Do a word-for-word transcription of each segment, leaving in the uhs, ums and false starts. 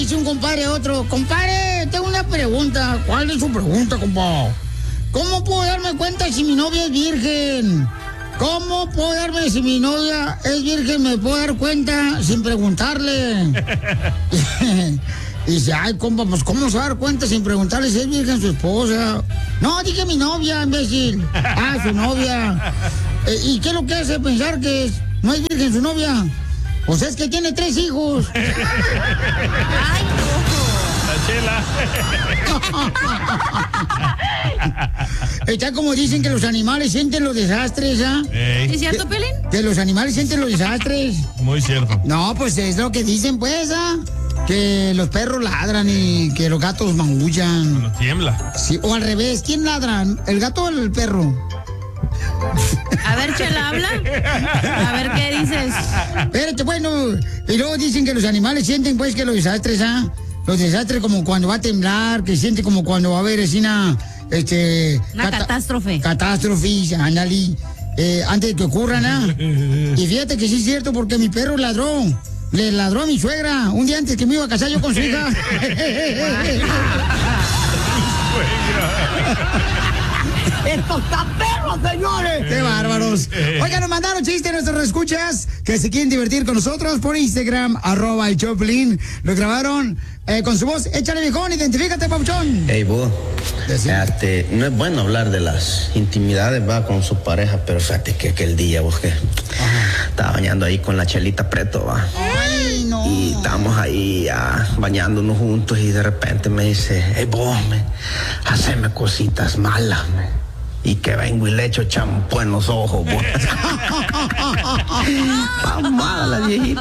dice un compadre a otro, compadre, tengo una pregunta. ¿Cuál es su pregunta, compadre? ¿Cómo puedo darme cuenta si mi novia es virgen? ¿Cómo puedo darme si mi novia es virgen? ¿Me puedo dar cuenta sin preguntarle? Y dice, ay, compa, pues ¿cómo se va a dar cuenta sin preguntarle si es virgen su esposa? No, dije mi novia, imbécil. Ah, su novia. Eh, ¿Y qué es lo que hace pensar que es, no es virgen su novia? Pues es que tiene tres hijos. Ay, La Está como dicen que los animales sienten los desastres, ¿ah? ¿eh? ¿Es cierto, Pelín? Que los animales sienten los desastres. Muy cierto. No, pues es lo que dicen, pues, ¿ah? Que los perros ladran y que los gatos maullan. Cuando tiembla. Sí, o al revés, ¿quién ladra? ¿El gato o el perro? A ver, Chela, habla. A ver qué dices. Espérate, bueno. Y luego dicen que los animales sienten, pues, que los desastres, ¿ah? Los desastres como cuando va a temblar, que sienten como cuando va a haber escena, este... Una cata- catástrofe. Catástrofes, ándale. Eh, antes de que ocurran, ¿ah? Y fíjate que sí es cierto, porque mi perro ladró. Le ladró a mi suegra un día antes que me iba a casar yo con su hija. ¡Estos está perros, señores! ¡Qué bárbaros! Oigan, nos mandaron chistes nuestros escuchas que se quieren divertir con nosotros por Instagram, arroba el Choplin. Lo grabaron eh, con su voz. Échale, viejón, identifícate, papuchón. Hey, vos, este, no es bueno hablar de las intimidades, va, con su pareja, pero fíjate que aquel día, vos, que estaba bañando ahí con la Chelita Preto, va. Ay, no. Y estábamos ahí ah, bañándonos juntos y de repente me dice, hey, vos, me, haceme cositas malas, me. Y que vengo y le echo champú en los ojos, vos. Mamada la viejita.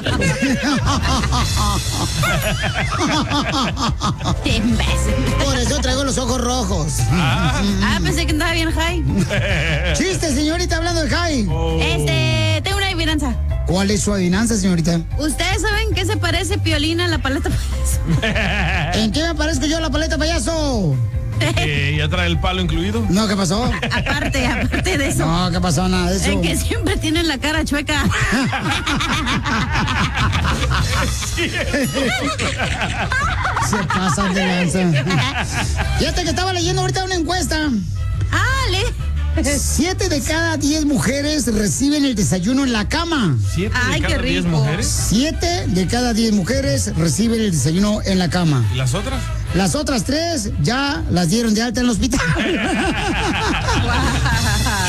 Qué imbécil. Por eso traigo los ojos rojos. Ah, pensé que andaba bien high. Chiste, señorita, hablando de high. Oh. Este, tengo una adivinanza. ¿Cuál es su adivinanza, señorita? ¿Ustedes saben qué se parece Piolín a la paleta payaso? ¿En qué me parezco yo a la paleta payaso? Eh, ¿Ya trae el palo incluido? No, ¿qué pasó? Aparte, aparte de eso. No, ¿qué pasó? Nada de eso. En que siempre tienen la cara chueca. Se pasan de lanza. Fíjate que estaba leyendo ahorita una encuesta. Ah, le. Siete de cada diez mujeres reciben el desayuno en la cama. ¿Siete Ay, de qué cada diez rico. mujeres? Siete de cada diez mujeres reciben el desayuno en la cama. ¿Y las otras? Las otras tres ya las dieron de alta en el hospital.